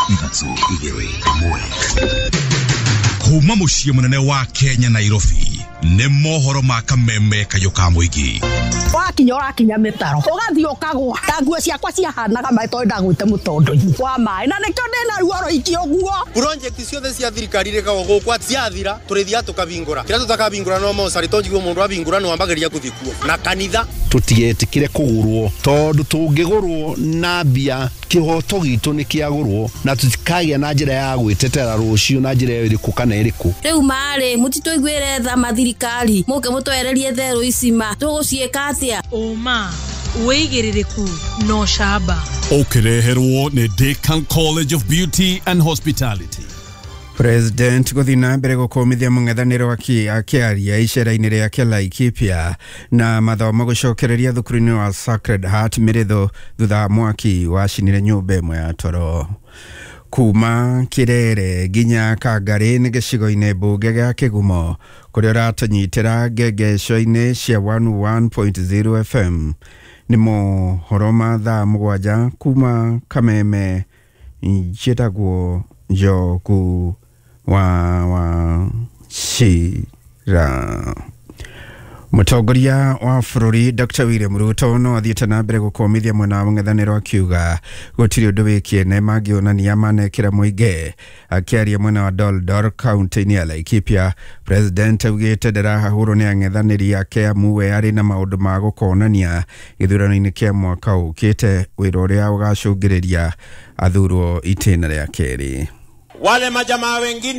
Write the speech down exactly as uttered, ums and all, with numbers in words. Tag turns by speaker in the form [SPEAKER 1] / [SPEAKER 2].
[SPEAKER 1] ithatũ igĩrĩ ĩmwe. Kuma muciĩ munene wa Kenya Nairobi nĩ mohoro ma kameme kayo ka mũingĩ.
[SPEAKER 2] Wakinya ũrakinya mĩtaro ũgathiĩ ũkagwa ta nguo ciakwa ciahanaga maĩ tondũ ndagwĩte mũtondo-inĩ wa maĩ na nĩkĩo ndĩna ruo rũingĩ ũguo.
[SPEAKER 3] Project ciothe cia thirikari rĩkagwo gũkũ ciathira tũrĩthia tũkabingũra kĩrĩa tũtakabingũra no mũcarĩ tonjiguo mũndũ abingũra no ambagĩrĩria gũthiĩ kuo na kanitha
[SPEAKER 4] tũtigetikire kũgũrwo tondũ tũngĩgũrwo na mbia kĩhoto gitũ nĩ kĩagũrwo na tũtikagĩa na njĩra ya gwĩtetera rũciũ na njĩra ĩrĩkũ kana ĩrĩkũ.
[SPEAKER 5] Rĩu marĩ mũtitũiguĩre tha mathirikari mũke mũtwererie therũ icima tũgũciĩka atĩa
[SPEAKER 6] ũma wĩigĩrĩrĩku no shamba
[SPEAKER 7] ũkĩreherwo nĩ Deakin College of Beauty and Hospitality.
[SPEAKER 8] President guthina mbere gukomithia mung'ethaniro akiaria icera-inĩ rĩake Laikipia na mathomo gucokereria thukuru-inĩ wa Sacred Heart Miritho thutha mwaki wacinire nyũmba ĩmwe ya toro. Kuma Kirere nginya Kangari nĩ gĩcigo-inĩ mbunge gĩa Kĩgumo kũrĩa ũratũnyitĩra ngengeco-inĩ cia one oh one point zero F M nĩ mohoro ma thaa mũgwanja kuma Kameme njĩtagwo Njogu wa wa Shira. Mũtongoria wa bũrũri Doctor William Ruto no athiĩte na mbere gũkomithia mwena wa mũng'ethanĩro akiuga gũtirĩ ũndũ wĩkĩene mangĩonania manekĩra mũingĩ. Akĩaria mwena wa Doldor kaunti-inĩ ya Laikipia, President augĩte ndarahahũrwo nĩ ang'ethanĩri ake amu we arĩ na maũndũ ma gũkonania gĩthurano-inĩ kĩa mwaka ũkĩte, wĩra ũrĩa ũgacũngĩrĩria athurwo itĩna rĩa kerĩ.
[SPEAKER 3] Wale majamaa wengine